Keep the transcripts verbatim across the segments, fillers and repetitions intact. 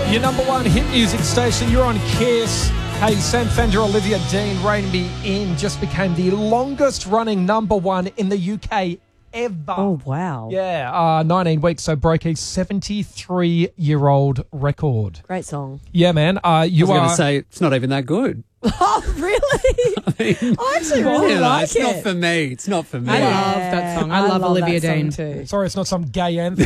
Your number one hit music station. You're on Kiss. Hey, Sam Fender, Olivia Dean, Rain Me In just became the longest running number one in the U K ever. Oh, wow. Yeah, uh, nineteen weeks, so broke a seventy-three-year-old record. Great song. Yeah, man. Uh, you I was are... going to say, it's not even that good. Oh, really? I, mean, I actually really you know, like it's it. not for me. It's not for me. I Yeah. love that song. I, I love, love Olivia that song Dean. too. Sorry, it's not some gay anthem.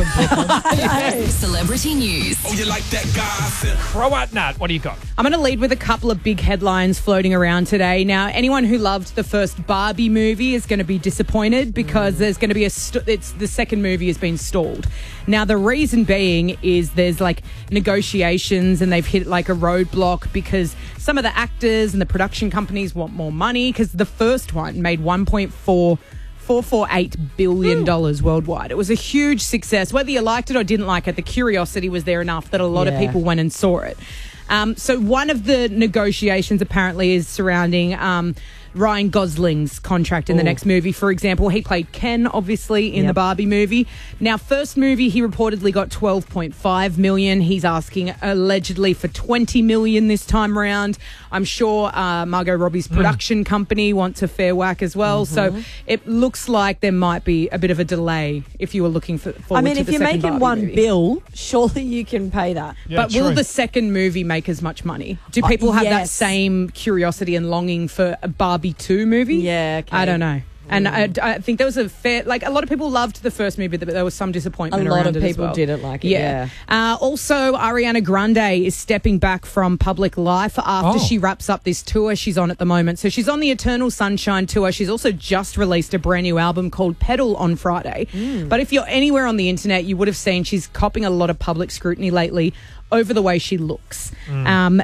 Celebrity news. Oh, you like that gossip? Throw out, Nat. What do you got? I'm going to lead with a couple of big headlines floating around today. Now, anyone who loved the first Barbie movie is going to be disappointed because there's going to be a st- it's the second movie has been stalled. Now, the reason being is there's like negotiations and they've hit like a roadblock because some of the actors and the production companies want more money because the first one made one point four four four eight billion dollars worldwide. It was a huge success. Whether you liked it or didn't like it, the curiosity was there enough that a lot Yeah. of people went and saw it. Um, so one of the negotiations apparently is surrounding um, Ryan Gosling's contract in the Ooh. next movie. For example, he played Ken, obviously, in Yep. the Barbie movie. Now, first movie, he reportedly got twelve point five million dollars. He's asking allegedly for twenty million dollars this time around. I'm sure uh, Margot Robbie's production company wants a fair whack as well. Mm-hmm. So it looks like there might be a bit of a delay if you were looking for forward I mean, to if the you're second making Barbie one movie. bill, surely you can pay that. Yeah, But will true. the second movie make as much money? Do Uh, people have that yes. same curiosity and longing for a Barbie two movie? Yeah, okay. I don't know. And I, I think there was a fair, like a lot of people loved the first movie, but there was some disappointment A lot around of it as people well. didn't like it, Yeah. Uh, also, Ariana Grande is stepping back from public life after Oh. she wraps up this tour she's on at the moment. So she's on the Eternal Sunshine tour. She's also just released a brand new album called Pedal on Friday. Mm. But if you're anywhere on the internet, you would have seen she's copping a lot of public scrutiny lately over the way she looks. Um,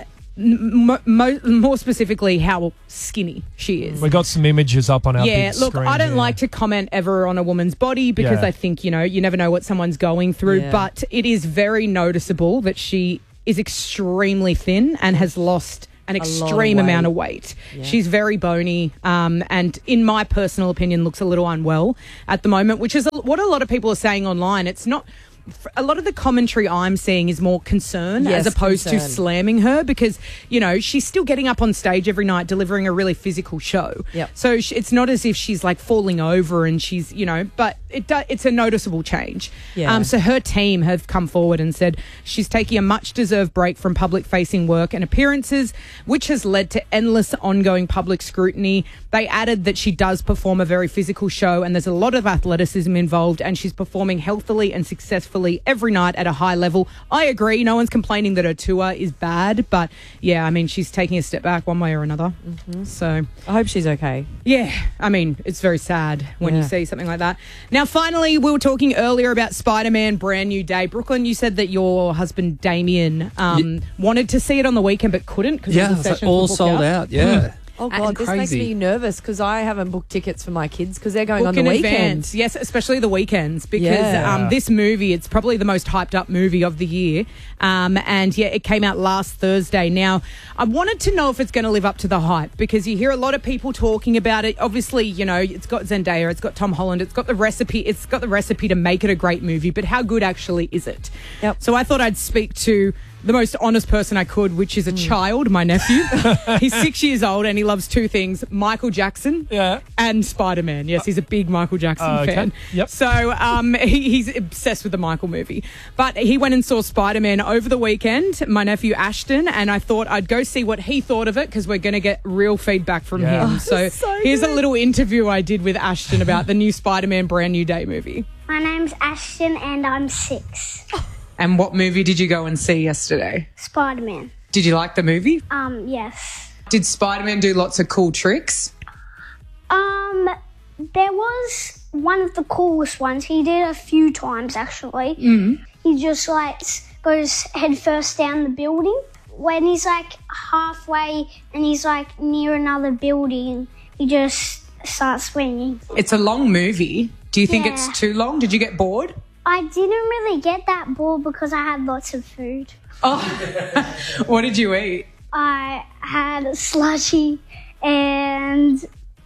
m- mo- more specifically, how skinny she is. We got some images up on our Yeah, big look, screen, I don't yeah. like to comment ever on a woman's body because Yeah. I think, you know, you never know what someone's going through, Yeah. but it is very noticeable that she is extremely thin and has lost an lot of extreme weight. amount of weight. Yeah. She's very bony um, and, in my personal opinion, looks a little unwell at the moment, which is a, what a lot of people are saying online. It's not... A lot of the commentary I'm seeing is more concern Yes, as opposed to concern. slamming her because, you know, she's still getting up on stage every night delivering a really physical show. Yep. So sh- it's not as if she's like falling over and she's, you know, but it do- it's a noticeable change. Yeah. Um, so her team have come forward and said she's taking a much deserved break from public facing work and appearances, which has led to endless ongoing public scrutiny. They added that she does perform a very physical show and there's a lot of athleticism involved and she's performing healthily and successfully every night at a high level. I agree. No one's complaining that her tour is bad, but yeah, I mean, she's taking a step back one way or another. Mm-hmm. So, I hope she's okay. yeah, I mean, it's very sad when you Yeah. see something like that. Now, finally, we were talking earlier about Spider-Man Brand New Day. Brooklyn, you said that your husband Damien um, wanted to see it on the weekend but couldn't because Yeah, all the it's like sessions all were booked sold out. out. Yeah. Oh, And God, this makes crazy. me nervous because I haven't booked tickets for my kids because they're going Book on the in weekend. advance. Yes, especially the weekends because Yeah. um, this movie, it's probably the most hyped up movie of the year. Um, and yeah, it came out last Thursday. Now, I wanted to know if it's going to live up to the hype because you hear a lot of people talking about it. Obviously, you know, it's got Zendaya, it's got Tom Holland, it's got the recipe, it's got the recipe to make it a great movie, but how good actually is it? Yep. So I thought I'd speak to the most honest person I could, which is a child, my nephew. He's six years old and he loves two things, Michael Jackson Yeah. and Spider-Man. Yes, he's a big Michael Jackson Uh, okay. fan. Yep. So um, he, he's obsessed with the Michael movie. But he went and saw Spider-Man over the weekend, my nephew Ashton, and I thought I'd go see what he thought of it because we're going to get real feedback from Yeah. him. So, so here's good. a little interview I did with Ashton about the new Spider-Man Brand New Day movie. My name's Ashton and I'm six. And what movie did you go and see yesterday? Spider-Man. Did you like the movie? Um, yes. Did Spider-Man do lots of cool tricks? Um, there was one of the coolest ones. He did a few times, actually. Mm. He just, like, goes head first down the building. When he's, like, halfway and he's, like, near another building, he just starts swinging. It's a long movie. Do you think Yeah. it's too long? Did you get bored? I didn't really get that bored because I had lots of food. Oh, what did you eat? I had a slushy and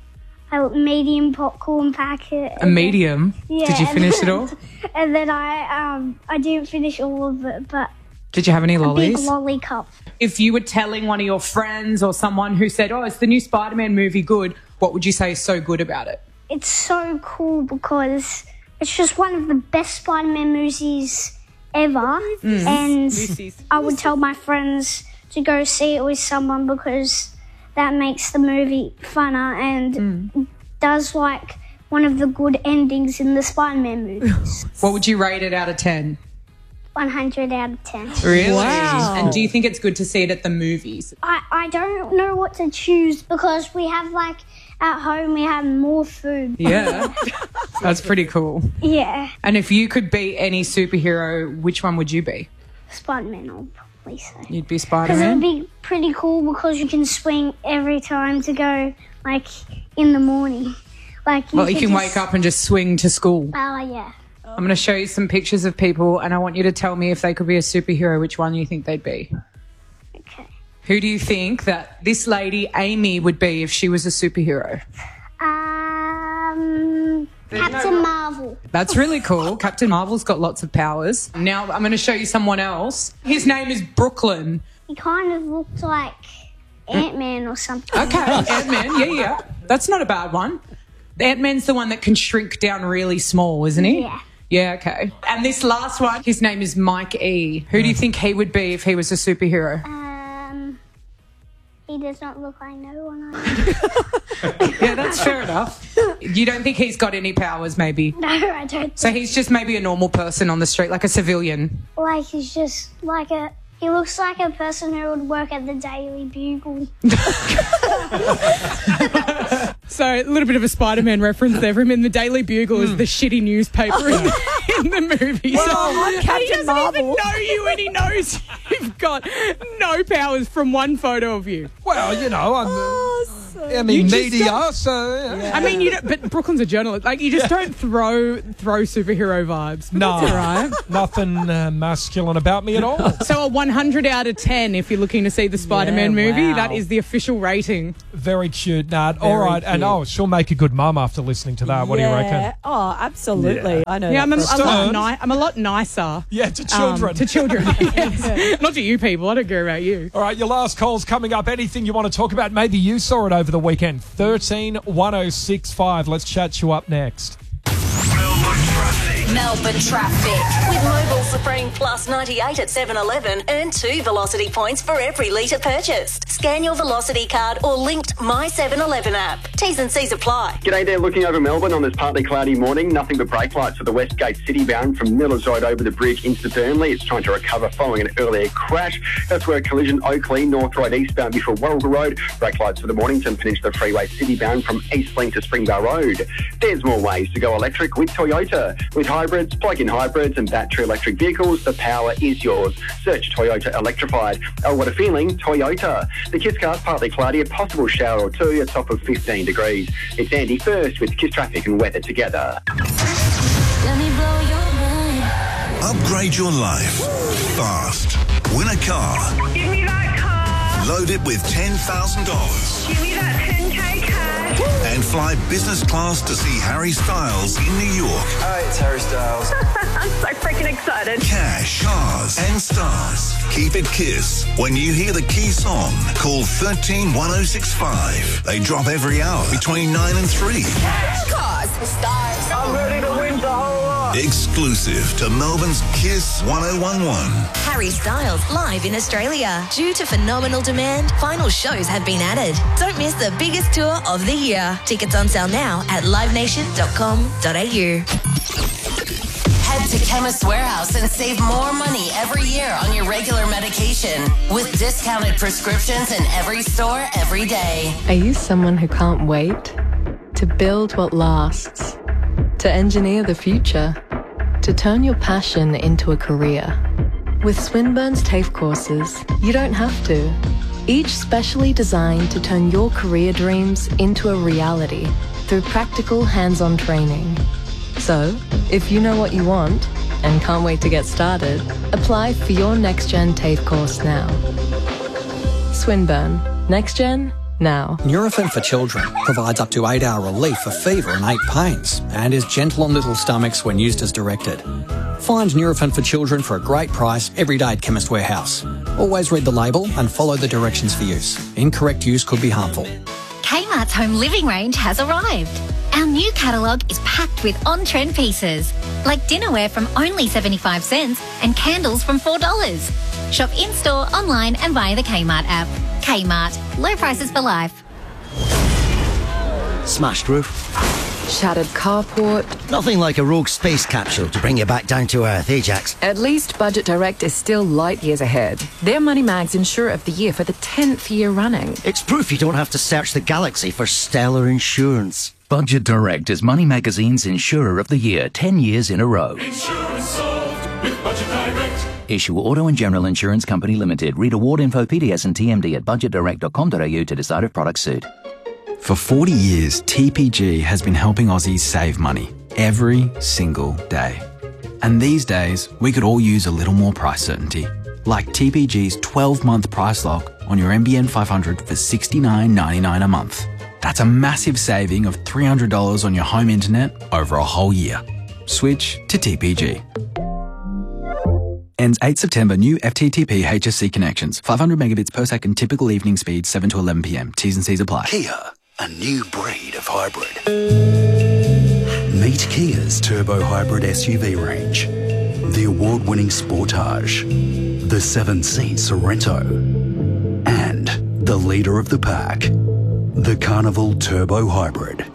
a medium popcorn packet. A medium? Yeah, Did you and finish it then- all? And then I um I didn't finish all of it, but Did you have any a big lollies? lolly cup. If you were telling one of your friends or someone who said, oh, is the new Spider-Man movie good, what would you say is so good about it? It's so cool because it's just one of the best Spider-Man movies ever. And I would tell my friends to go see it with someone because that makes the movie funner and does like one of the good endings in the Spider-Man movies. What would you rate it out of ten? one hundred out of ten. Really? Wow. And do you think it's good to see it at the movies? I, I don't know what to choose because we have like at home we have more food. Yeah. That's pretty cool. Yeah, And if you could be any superhero, which one would you be? Spider-Man I'll probably say. You'd be Because it Spider-Man? would be pretty cool because you can swing every time to go like in the morning. Like Well, you could can just- wake up and just swing to school. Oh yeah. I'm going to show you some pictures of people and I want you to tell me if they could be a superhero, which one you think they'd be. Okay. Who do you think that this lady, Amy, would be if she was a superhero? Um, Captain Marvel. That's really cool. Captain Marvel's got lots of powers. Now I'm going to show you someone else. His name is Brooklyn. He kind of looked like Ant-Man or something. Okay, Ant-Man. Yeah, yeah. That's not a bad one. Ant-Man's the one that can shrink down really small, isn't he? Yeah. Yeah, okay. And this last one, his name is Mike E. Who do you think he would be if he was a superhero? Um, he does not look like no one. Yeah, that's fair enough. You don't think he's got any powers, maybe? No, I don't. So he's just maybe a normal person on the street, like a civilian. Like he's just like a. He looks like a person who would work at the Daily Bugle. So a little bit of a Spider-Man reference there. From in the Daily Bugle is the shitty newspaper in, in the movie. Well, so I'm he Captain doesn't Marvel. even know you, and he knows you've got no powers from one photo of you. Well, you know, I'm. Oh, I mean, You just media, don't- so. Yeah. I mean, you don't, but Brooklyn's a journalist. Like, you just don't throw throw superhero vibes. But No, that's all right. nothing uh, masculine about me at all. So a one hundred out of ten if you're looking to see the Spider-Man Yeah, movie. wow. That is the official rating. Very cute, Nat. All Very right, and cute. oh, she'll make a good mum after listening to that. What do you reckon? Yeah. Oh, absolutely. Yeah. I know. Yeah, I'm a, that for a lot Stern. ni- I'm a lot nicer. Yeah, to um, children. to children. Yes. Not to you people. I don't care about you. All right, your last call's coming up. Anything you want to talk about? Maybe you saw it over the weekend. thirteen one oh six five. Let's chat you up next. Melbourne traffic. With Mobile Supreme Plus ninety-eight at seven eleven, earn two Velocity points for every litre purchased. Scan your Velocity card or linked My seven eleven app. T's and C's apply. G'day there, looking over Melbourne on this partly cloudy morning. Nothing but brake lights for the Westgate City bound from Millers Road over the bridge into Burnley. It's trying to recover following an earlier crash. That's where a collision Oakley, North Road eastbound before Warragul Road. Brake lights for the Mornington Peninsula Freeway City bound from Eastlink to Springvale Road. There's more ways to go electric with Toyota. With hybrids, plug-in hybrids and battery electric vehicles, the power is yours. Search Toyota Electrified. Oh, what a feeling, Toyota. The Kiss Car's partly cloudy, a possible shower or two, a top of fifteen degrees. It's Andy first with Kiss Traffic and weather together. Upgrade your life fast. Win a car. Give me that car. Load it with ten thousand dollars. Give me that ten K cash. And fly business class to see Harry Styles in New York. Hi, it's Harry Styles. I'm so freaking excited. Cash, cars, and stars. Keep it Kiss. When you hear the key song, call one three one oh six five. They drop every hour between nine and three. Cars, stars. I'm ready to win the whole lot. Exclusive to Melbourne's Kiss ten eleven. Harry Styles live in Australia. Due to phenomenal demand, final shows have been added. Don't miss the biggest tour of the year. Tickets on sale now at live nation dot com dot a u. Head to Chemist Warehouse and save more money every year on your regular medication with discounted prescriptions in every store every day. Are you someone who can't wait? To build what lasts? To engineer the future? To turn your passion into a career? With Swinburne's TAFE courses, you don't have to. Each specially designed to turn your career dreams into a reality through practical hands-on training. So, if you know what you want and can't wait to get started, apply for your Next Gen TAFE course now. Swinburne. Next Gen now. Nurofen for Children provides up to eight hour relief for fever and ache pains and is gentle on little stomachs when used as directed. Find Nurofen for Children for a great price every day at Chemist Warehouse. Always read the label and follow the directions for use. Incorrect use could be harmful. Kmart's home living range has arrived. Our new catalogue is packed with on-trend pieces, like dinnerware from only seventy-five cents and candles from four dollars. Shop in-store, online and via the Kmart app. Kmart. Low prices for life. Smashed roof. Shattered carport. Nothing like a rogue space capsule to bring you back down to earth, eh, Jax? At least Budget Direct is still light years ahead. They're Money Mag's Insurer of the Year for the tenth year running. It's proof you don't have to search the galaxy for stellar insurance. Budget Direct is Money Magazine's Insurer of the Year ten years in a row. Insurance solved with Budget Direct. Issue Auto and General Insurance Company Limited. Read award info, P D S and T M D at budget direct dot com dot a u to decide if products suit. For forty years, T P G has been helping Aussies save money every single day. And these days, we could all use a little more price certainty. Like T P G's twelve month price lock on your M B N five hundred for sixty-nine ninety-nine a month. That's a massive saving of three hundred dollars on your home internet over a whole year. Switch to T P G. Ends eighth September. New F T T P H S C connections. five hundred megabits per second. Typical evening speed seven to eleven p m. T's and C's apply. Kia, a new breed of hybrid. Meet Kia's turbo hybrid S U V range. The award-winning Sportage, the seven-seat Sorento, and the leader of the pack, the Carnival Turbo Hybrid.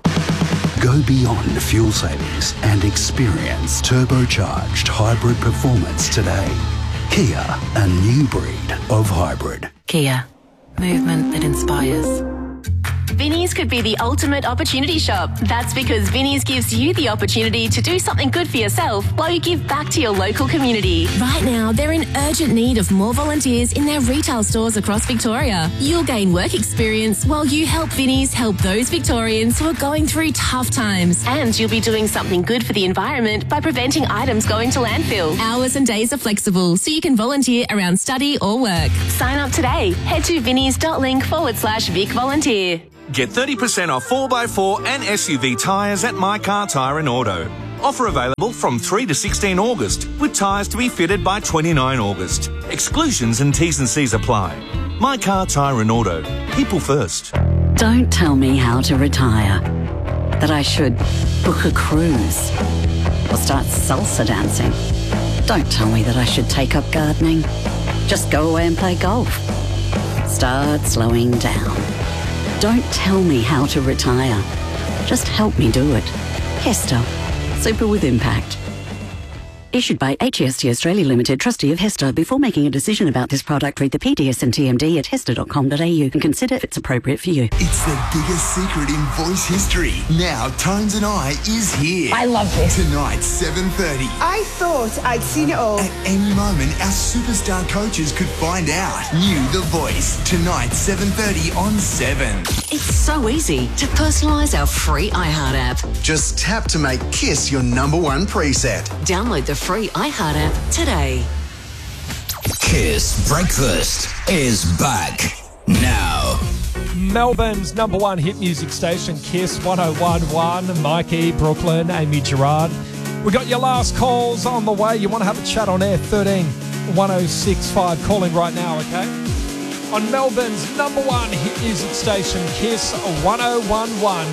Go beyond fuel savings and experience turbocharged hybrid performance today. Kia, a new breed of hybrid. Kia, movement that inspires. Vinnie's could be the ultimate opportunity shop. That's because Vinnie's gives you the opportunity to do something good for yourself while you give back to your local community. Right now, they're in urgent need of more volunteers in their retail stores across Victoria. You'll gain work experience while you help Vinnie's help those Victorians who are going through tough times. And you'll be doing something good for the environment by preventing items going to landfill. Hours and days are flexible, so you can volunteer around study or work. Sign up today. Head to vinnies.link forward slash Vic Volunteer. Get thirty percent off four by four and S U V tyres at My Car Tyre and Auto. Offer available from three to sixteen August, with tyres to be fitted by twenty-nine August. Exclusions and T's and C's apply. My Car Tyre and Auto. People first. Don't tell me how to retire. That I should book a cruise or start salsa dancing. Don't tell me that I should take up gardening. Just go away and play golf. Start slowing down. Don't tell me how to retire. Just help me do it. Hester. Super with impact. Issued by H E S T Australia Limited, trustee of Hester. Before making a decision about this product, read the P D S and T M D at hester dot com dot a u and consider if it's appropriate for you. It's the biggest secret in voice history. Now, Tones and I is here. I love this. Tonight, seven thirty. I thought I'd seen it all. At any moment, our superstar coaches could find out. New The Voice. Tonight, seven thirty on seven. It's so easy to personalise our free iHeart app. Just tap to make Kiss your number one preset. Download the free iHeart app today. Kiss Breakfast is back now. Melbourne's number one hit music station, Kiss one oh one point one. Mikey, Brooklyn, Amy Gerard. We got your last calls on the way. You want to have a chat on air? thirteen one oh six five. Calling right now, okay? On Melbourne's number one hit music station, Kiss one oh one point one.